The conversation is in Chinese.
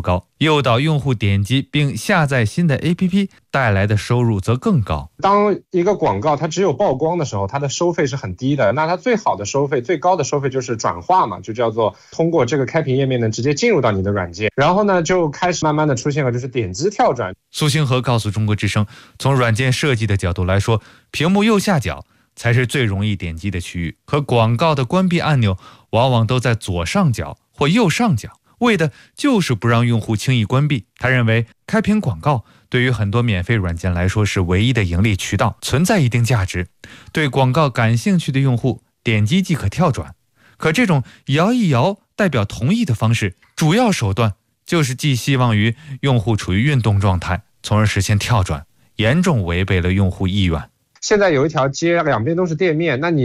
高，诱导用户点击并下载新的 APP 带来的收入则更高。 当一个广告它只有曝光的时候，它的收费是很低的，那它最好的收费、最高的收费就是转化嘛，就叫做通过这个开屏页面呢直接进入到你的软件，然后呢就开始慢慢的出现了就是点击跳转。 苏星河告诉中国之声，从软件设计的角度来说，屏幕右下角才是最容易点击的区域，和广告的关闭按钮往往都在左上角或右上角，为的就是不让用户轻易关闭。他认为开屏广告对于很多免费软件来说是唯一的盈利渠道，存在一定价值。对广告感兴趣的用户点击即可跳转，可这种摇一摇代表同意的方式，主要手段就是寄希望于用户处于运动状态，从而实现跳转，严重违背了用户意愿。 现在有一条街两边都是店面，那你